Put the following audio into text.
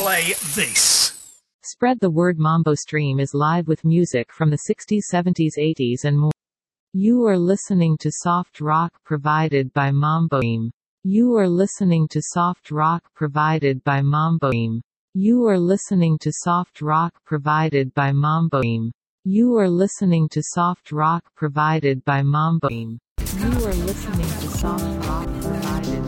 play this. Spread the word. Mambo Stream is live with music from the 60s, 70s, 80s and more. You are listening to soft rock provided by Mambo Stream. You are listening to soft rock provided by Mambo Stream. You are listening to soft rock provided by Mambo Stream. You are listening to soft rock provided by Mambo Stream. You are listening to soft rock provided